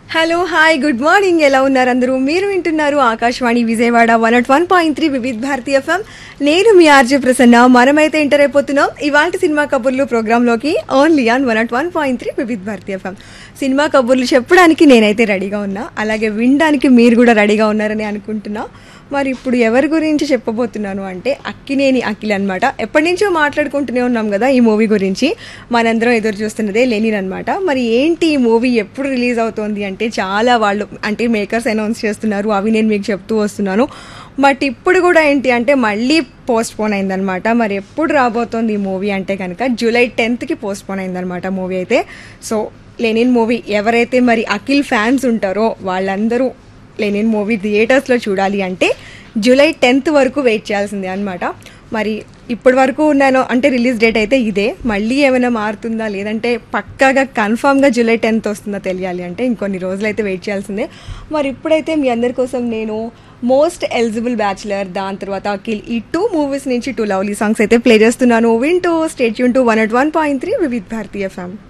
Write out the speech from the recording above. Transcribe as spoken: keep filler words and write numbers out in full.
Hello hi good morning. ఎలా ఉన్నారు అందరూ? మీరు వింటున్నారు Akashvani Vijayawada one at one point three Vividh Bharati FM. నేను మీ ఆర్జే ప్రసన్న. మనమైతే ఎంటర్ అయిపోతున్నాం ఇవాళ సినిమా కబుర్లు ప్రోగ్రాంలోకి only on one at one point three Vividh Bharati FM. Cinema కబుర్లు చెప్పడానికి నేనైతే రెడీగా ఉన్నా, అలాగే వినడానికి మీరు కూడా రెడీగా ఉన్నారని అనుకుంటున్నా. మరి ఇప్పుడు ఎవరి గురించి చెప్పబోతున్నాను అంటే అక్కినేని అఖిల్ అనమాట. ఎప్పటి నుంచో మాట్లాడుకుంటూనే ఉన్నాం కదా ఈ మూవీ గురించి. మనందరం ఎదురు చూస్తున్నదే లెనిన్ అనమాట. మరి ఏంటి ఈ మూవీ ఎప్పుడు రిలీజ్ అవుతోంది అంటే చాలా వాళ్ళు అంటే మేకర్స్ అనౌన్స్ చేస్తున్నారు, అవి నేను మీకు చెప్తూ వస్తున్నాను. బట్ ఇప్పుడు కూడా ఏంటి అంటే మళ్ళీ పోస్ట్ పోన్ అయిందనమాట. మరి ఎప్పుడు రాబోతోంది ఈ మూవీ అంటే కనుక జూలై టెన్త్కి పోస్ట్ పోన్ అయిందనమాట మూవీ అయితే. సో లెనిన్ మూవీ ఎవరైతే మరి అఖిల్ ఫ్యాన్స్ ఉంటారో వాళ్ళందరూ లెనిన్ మూవీ థియేటర్స్లో చూడాలి అంటే జూలై టెన్త్ వరకు వెయిట్ చేయాల్సిందే అనమాట. మరి ఇప్పటి వరకు ఉన్నాను అంటే రిలీజ్ డేట్ అయితే ఇదే. మళ్ళీ ఏమైనా మారుతుందా లేదంటే పక్కాగా కన్ఫామ్గా జూలై టెన్త్ వస్తుందా తెలియాలి అంటే ఇంకొన్ని రోజులు అయితే వెయిట్ చేయాల్సిందే. మరి ఇప్పుడైతే మీ అందరి కోసం నేను మోస్ట్ ఎలిజిబుల్ బ్యాచులర్, దాని తర్వాత అఖిల్, ఈ టూ మూవీస్ నుంచి టూ లవ్లీ సాంగ్స్ అయితే ప్లే చేస్తున్నాను. వింటూ stay tune to one at one point three Vividh Bharati FM.